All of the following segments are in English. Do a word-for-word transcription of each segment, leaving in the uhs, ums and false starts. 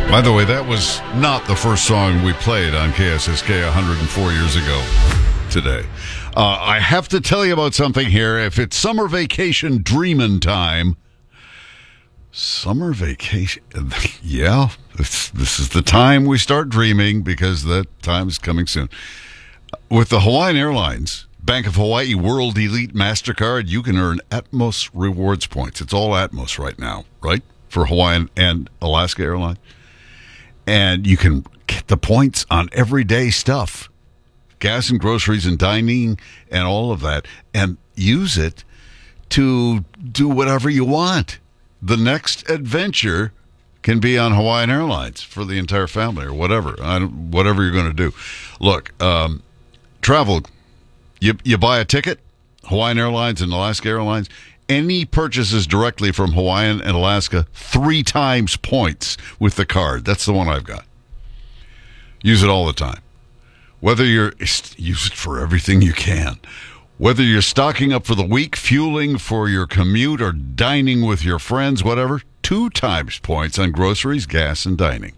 By the way, that was not the first song we played on K S S K one hundred four years ago today. Uh, I have to tell you about something here. If it's summer vacation dreamin' time, summer vacation, yeah, this, this is the time we start dreaming because that time is coming soon. With the Hawaiian Airlines Bank of Hawaii World Elite MasterCard, you can earn Atmos rewards points. It's all Atmos right now, right? For Hawaiian and Alaska Airlines. And you can get the points on everyday stuff, gas and groceries and dining and all of that, and use it to do whatever you want. The next adventure can be on Hawaiian Airlines for the entire family or whatever, I don't, whatever you're going to do. Look, um, travel, you, you buy a ticket, Hawaiian Airlines and Alaska Airlines, any purchases directly from Hawaiian and Alaska, three times points with the card. That's the one I've got. Use it all the time. Whether you're, use it for everything you can. Whether you're stocking up for the week, fueling for your commute, or dining with your friends, whatever, two times points on groceries, gas, and dining.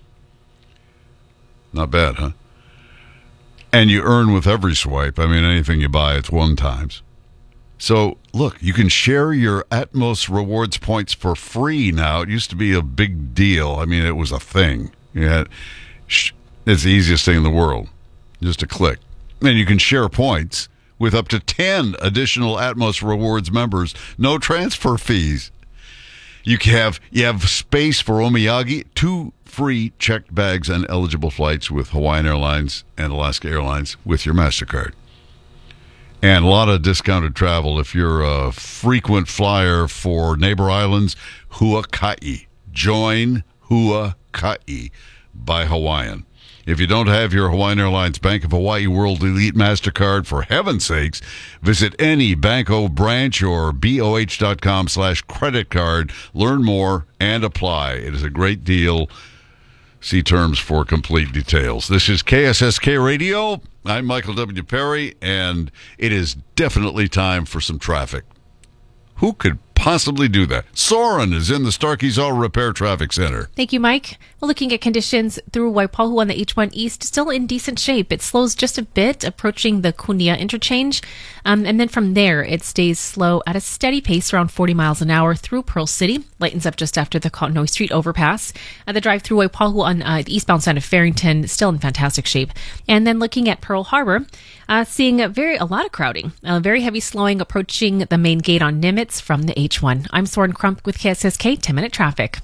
Not bad, huh? And you earn with every swipe. I mean, anything you buy, it's one times. So, look, you can share your Atmos rewards points for free now. It used to be a big deal. I mean, it was a thing. You had, it's the easiest thing in the world. Just a click. And you can share points with up to ten additional Atmos rewards members. No transfer fees. You can have, you have space for omiyage, two free checked bags and eligible flights with Hawaiian Airlines and Alaska Airlines with your MasterCard. And a lot of discounted travel if you're a frequent flyer for neighbor islands, Huaka'i. Join Huaka'i by Hawaiian. If you don't have your Hawaiian Airlines Bank of Hawaii World Elite MasterCard, for heaven's sakes, visit any Banco branch or B O H dot com slash credit card. Learn more and apply. It is a great deal. See terms for complete details. This is K S S K Radio. I'm Michael W. Perry, and it is definitely time for some traffic. Who could possibly do that? Soren is in the Starkey's Auto Repair Traffic Center. Thank you, Mike. Well, looking at conditions through Waipahu on the H one East, still in decent shape. It slows just a bit approaching the Kunia interchange. Um, and then from there, it stays slow at a steady pace around forty miles an hour through Pearl City. Lightens up just after the Kaunoi Street overpass. Uh, the drive through Waipahu on uh, the eastbound side of Farrington, still in fantastic shape. And then looking at Pearl Harbor, uh, seeing a very a lot of crowding. Uh, very heavy slowing approaching the main gate on Nimitz from the H one. I'm Soren Crump with K S S K ten minute Traffic.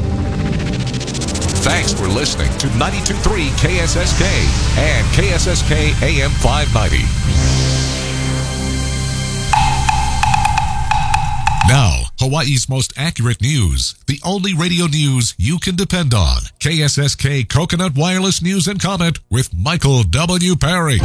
Thanks for listening to ninety-two point three K S S K and K S S K A M five ninety. Now, Hawaii's most accurate news. The only radio news you can depend on. K S S K Coconut Wireless News and Comment with Michael W. Perry.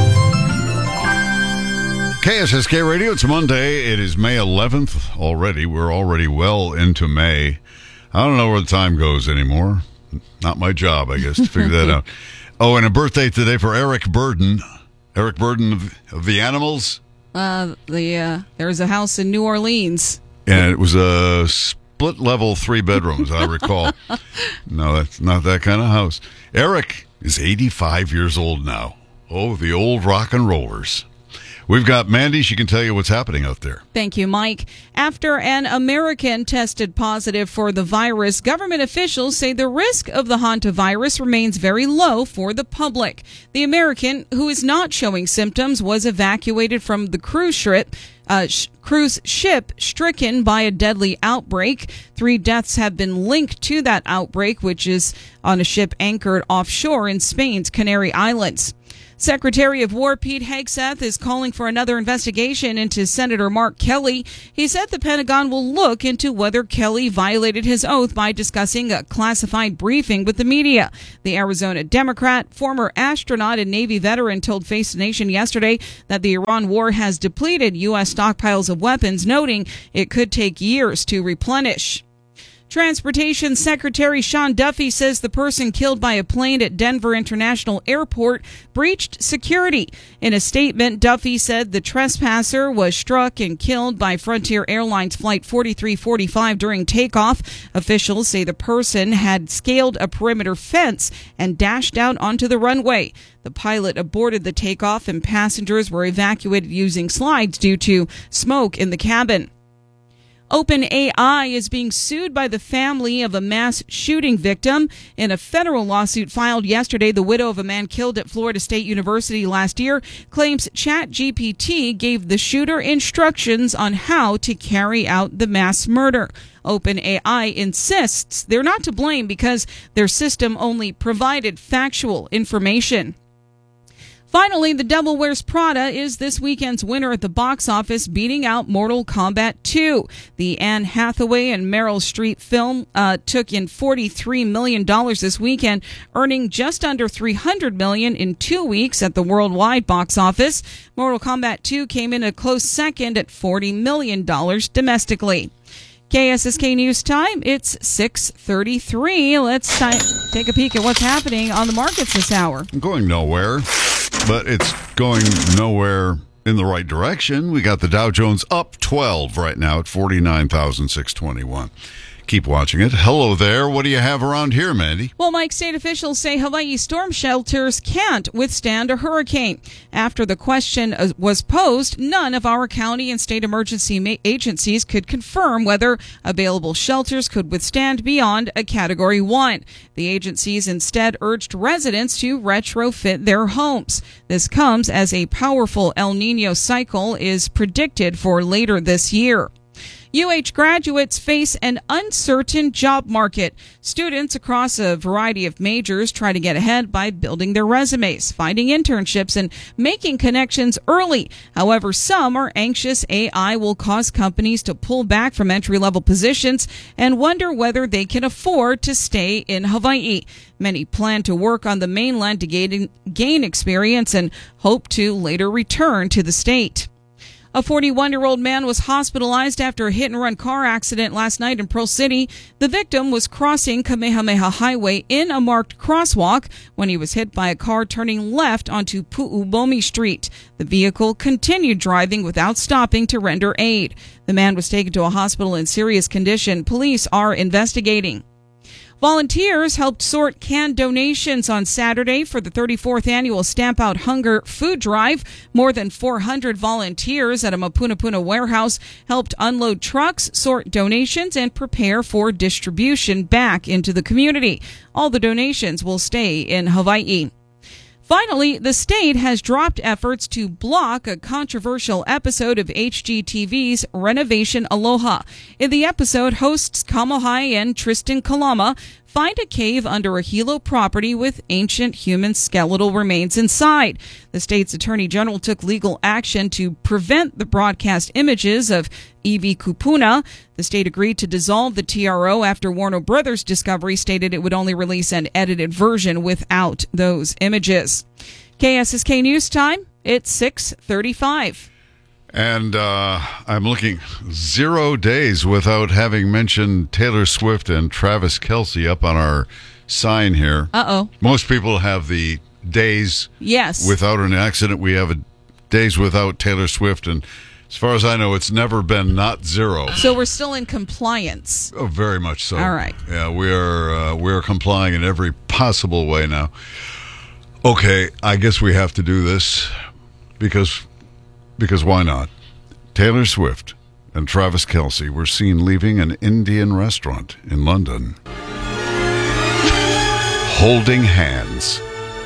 K S S K Radio, it's Monday. It is May eleventh already. We're already well into May. I don't know where the time goes anymore. Not my job, I guess, to figure that out. Oh, and a birthday today for Eric Burden. Eric Burden of, of the Animals. Uh, the uh, there's a house in New Orleans. And it was a split level, three bedrooms, I recall. No, that's not that kind of house. Eric is eighty-five years old now. Oh, the old rock and rollers. We've got Mandy. She can tell you what's happening out there. Thank you, Mike. After an American tested positive for the virus, government officials say the risk of the hantavirus remains very low for the public. The American, who is not showing symptoms, was evacuated from the cruise ship, uh, sh- cruise ship stricken by a deadly outbreak. Three deaths have been linked to that outbreak, which is on a ship anchored offshore in Spain's Canary Islands. Secretary of War Pete Hegseth is calling for another investigation into Senator Mark Kelly. He said the Pentagon will look into whether Kelly violated his oath by discussing a classified briefing with the media. The Arizona Democrat, former astronaut and Navy veteran, told Face the Nation yesterday that the Iran war has depleted U S stockpiles of weapons, noting it could take years to replenish. Transportation Secretary Sean Duffy says the person killed by a plane at Denver International Airport breached security. In a statement, Duffy said the trespasser was struck and killed by Frontier Airlines Flight forty-three forty-five during takeoff. Officials say the person had scaled a perimeter fence and dashed out onto the runway. The pilot aborted the takeoff and passengers were evacuated using slides due to smoke in the cabin. OpenAI is being sued by the family of a mass shooting victim. In a federal lawsuit filed yesterday, the widow of a man killed at Florida State University last year claims ChatGPT gave the shooter instructions on how to carry out the mass murder. OpenAI insists they're not to blame because their system only provided factual information. Finally, The Devil Wears Prada is this weekend's winner at the box office, beating out Mortal Kombat two. The Anne Hathaway and Meryl Streep film uh, took in forty-three million dollars this weekend, earning just under three hundred million dollars in two weeks at the worldwide box office. Mortal Kombat two came in a close second at forty million dollars domestically. K S S K News Time, it's six thirty-three. Let's t- take a peek at what's happening on the markets this hour. Going nowhere, but it's going nowhere in the right direction. We got the Dow Jones up twelve right now at forty-nine thousand six hundred twenty-one. Keep watching it. Hello there. What do you have around here, Mandy? Well, Mike, state officials say Hawaii storm shelters can't withstand a hurricane. After the question was posed, none of our county and state emergency ma- agencies could confirm whether available shelters could withstand beyond a Category one. The agencies instead urged residents to retrofit their homes. This comes as a powerful El Nino cycle is predicted for later this year. U H graduates face an uncertain job market. Students across a variety of majors try to get ahead by building their resumes, finding internships, and making connections early. However, some are anxious A I will cause companies to pull back from entry-level positions and wonder whether they can afford to stay in Hawaii. Many plan to work on the mainland to gain, gain experience and hope to later return to the state. A forty-one-year-old man was hospitalized after a hit-and-run car accident last night in Pearl City. The victim was crossing Kamehameha Highway in a marked crosswalk when he was hit by a car turning left onto Pu'ubomi Street. The vehicle continued driving without stopping to render aid. The man was taken to a hospital in serious condition. Police are investigating. Volunteers helped sort canned donations on Saturday for the thirty-fourth annual Stamp Out Hunger food drive. More than four hundred volunteers at a Mapunapuna warehouse helped unload trucks, sort donations, and prepare for distribution back into the community. All the donations will stay in Hawaii. Finally, the state has dropped efforts to block a controversial episode of H G T V's Renovation Aloha. In the episode, hosts Kamohai and Tristan Kalama find a cave under a Hilo property with ancient human skeletal remains inside. The state's attorney general took legal action to prevent the broadcast images of Iwi Kupuna. The state agreed to dissolve the T R O after Warner Brothers Discovery stated it would only release an edited version without those images. K S S K News Time, it's six thirty-five. And uh, I'm looking zero days without having mentioned Taylor Swift and Travis Kelce up on our sign here. Uh-oh. Most people have the days yes. without an accident. We have a days without Taylor Swift, and as far as I know, it's never been not zero. So we're still in compliance. Oh, very much so. All right. Yeah, we are uh, we are complying in every possible way now. Okay, I guess we have to do this because because why not? Taylor Swift and Travis Kelce were seen leaving an Indian restaurant in London, holding hands.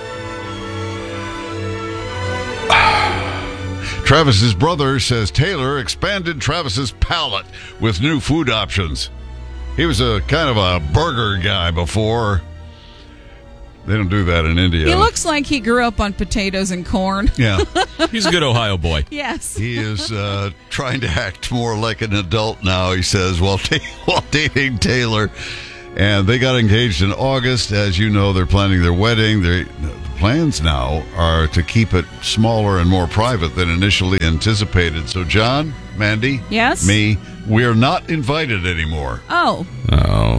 Travis's brother says Taylor expanded Travis's palate with new food options. He was a kind of a burger guy before. They don't do that in India. He looks like he grew up on potatoes and corn. Yeah. He's a good Ohio boy. Yes. He is uh, trying to act more like an adult now, he says, while, ta- while dating Taylor. And they got engaged in August. As you know, they're planning their wedding. They're, the plans now are to keep it smaller and more private than initially anticipated. So, John, Mandy, yes, me, we're not invited anymore. Oh. Oh.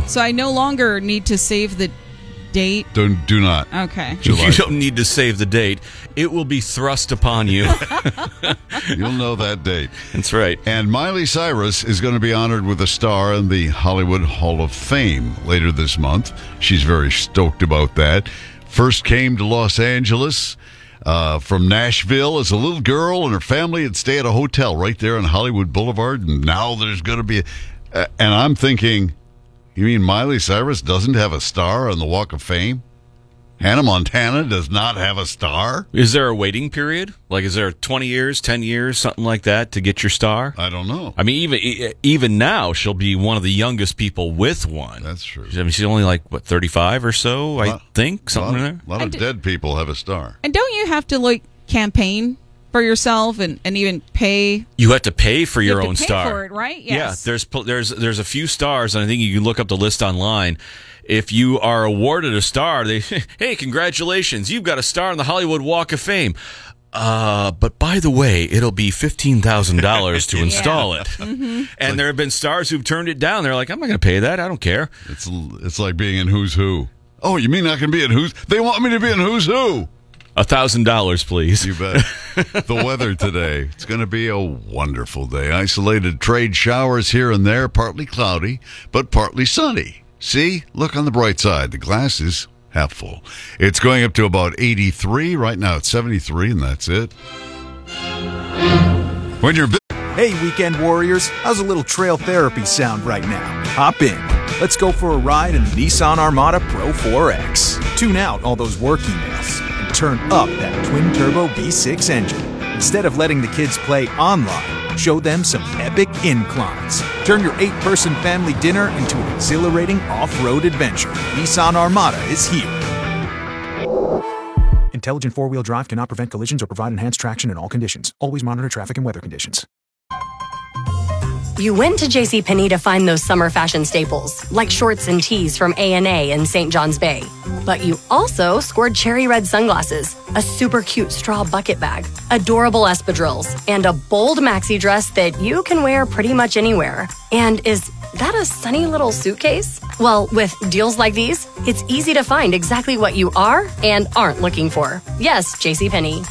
So I no longer need to save the date. Don't do not. Okay. July. You don't need to save the date. It will be thrust upon you. You'll know that date. That's right. And Miley Cyrus is going to be honored with a star in the Hollywood Hall of Fame later this month. She's very stoked about that. First came to Los Angeles uh, from Nashville as a little girl, and her family would stay at a hotel right there on Hollywood Boulevard. And now there's going to be a, uh, and I'm thinking, you mean Miley Cyrus doesn't have a star on the Walk of Fame? Hannah Montana does not have a star? Is there a waiting period? Like, is there twenty years, ten years, something like that to get your star? I don't know. I mean, even even now, she'll be one of the youngest people with one. That's true. I mean, she's only like, what, thirty-five or so, I lot, think? Something a lot, in there? A lot of d- dead people have a star. And don't you have to, like, campaign for yourself and, and even pay? You have to pay for You your have to own pay star. for it, right? Yes. Yeah, there's pl- there's there's a few stars, and I think you can look up the list online. If you are awarded a star, they hey, congratulations, you've got a star on the Hollywood Walk of Fame. Uh, but by the way, it'll be fifteen thousand dollars to install it. Mm-hmm. And like, there have been stars who've turned it down. They're like, I'm not going to pay that. I don't care. It's it's like being in Who's Who. Oh, you mean I can be in Who's? They want me to be in Who's Who. A thousand dollars, please. You bet. The weather today, it's going to be a wonderful day. Isolated trade showers here and there, partly cloudy, but partly sunny. See? Look on the bright side. The glass is half full. It's going up to about eighty-three. Right now it's seventy-three, and that's it. When you're... Hey, weekend warriors. How's a little trail therapy sound right now? Hop in. Let's go for a ride in the Nissan Armada Pro four X. Tune out all those work emails and turn up that twin-turbo V six engine. Instead of letting the kids play online, show them some epic inclines. Turn your eight-person family dinner into an exhilarating off-road adventure. Nissan Armada is here. Intelligent four-wheel drive cannot prevent collisions or provide enhanced traction in all conditions. Always monitor traffic and weather conditions. You went to JCPenney to find those summer fashion staples, like shorts and tees from A and A in Saint John's Bay. But you also scored cherry red sunglasses, a super cute straw bucket bag, adorable espadrilles, and a bold maxi dress that you can wear pretty much anywhere. And is that a sunny little suitcase? Well, with deals like these, it's easy to find exactly what you are and aren't looking for. Yes, JCPenney.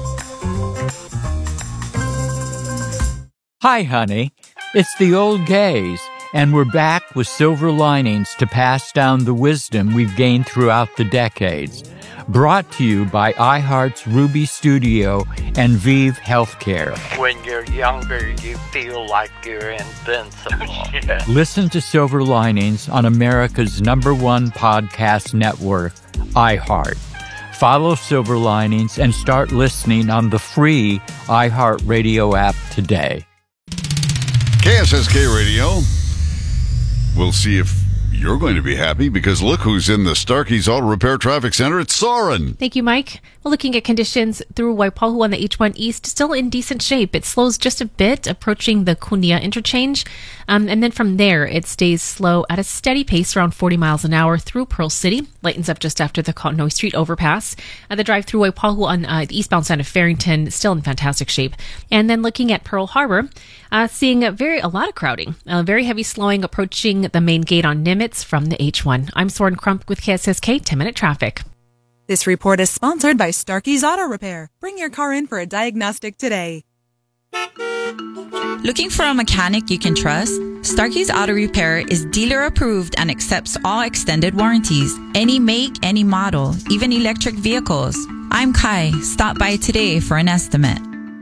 Hi, honey. It's the old gays, and we're back with silver linings to pass down the wisdom we've gained throughout the decades. Brought to you by iHeart's Ruby Studio and Vive Healthcare. When you're younger, you feel like you're invincible. Yeah. Listen to Silver Linings on America's number one podcast network, iHeart. Follow Silver Linings and start listening on the free iHeartRadio app today. K S S K Radio. We'll see if you're going to be happy, because look who's in the Starkey's Auto Repair Traffic Center. It's Soren. Thank you, Mike. Well, looking at conditions through Waipahu on the H one East, still in decent shape. It slows just a bit approaching the Kunia interchange. Um, and then from there, it stays slow at a steady pace around forty miles an hour through Pearl City. Lightens up just after the Cotnoy Street overpass. Uh, the drive through Waipahu on uh, the eastbound side of Farrington, still in fantastic shape. And then looking at Pearl Harbor, uh, seeing a very a lot of crowding. Uh, very heavy slowing approaching the main gate on Nimitz from the H one. I'm Soren Crump with K S S K ten minute traffic. This report is sponsored by Starkey's Auto Repair. Bring your car in for a diagnostic today. Looking for a mechanic you can trust? Starkey's Auto Repair is dealer approved and accepts all extended warranties. Any make, any model, even electric vehicles. I'm Kai. Stop by today for an estimate.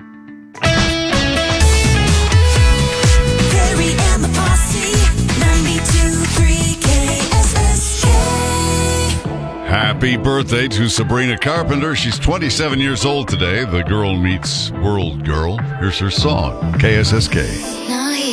Carrie and the Posse, ninety-two point three K S S K. Happy birthday to Sabrina Carpenter. She's twenty-seven years old today. The girl meets world girl. Here's her song, K S S K.